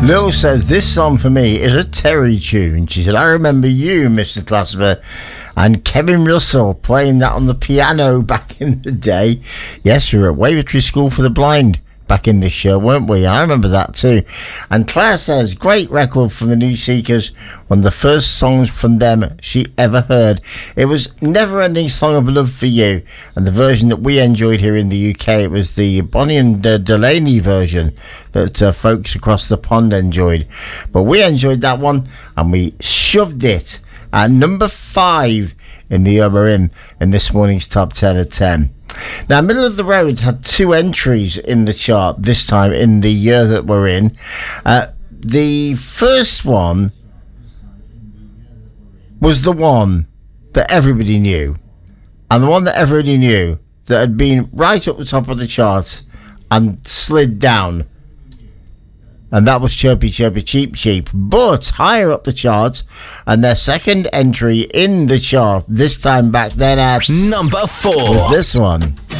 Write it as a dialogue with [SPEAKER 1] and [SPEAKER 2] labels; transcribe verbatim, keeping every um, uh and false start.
[SPEAKER 1] Lil says, this song for me is a Terry tune. She said, I remember you, Mister Clasper, and Kevin Russell playing that on the piano back in the day. Yes, we were at Wavertree School for the Blind back in this show, weren't we? I remember that too. And Claire says, great record from the New Seekers, one of the first songs from them she ever heard. It was Never Ending Song of Love for You, and the version that we enjoyed here in the U K, it was the Bonnie and uh, Delaney version that uh, folks across the pond enjoyed. But we enjoyed that one, and we shoved it at number five in the Urban Inn in this morning's Top ten at ten. Now, Middle of the Road had two entries in the chart this time in the year that we're in. Uh, the first one was the one that everybody knew, and the one that everybody knew that had been right up the top of the charts and slid down, and that was Chirpy Chirpy Cheep Cheep. But higher up the charts, and their second entry in the chart this time back then at
[SPEAKER 2] number four
[SPEAKER 1] was this one.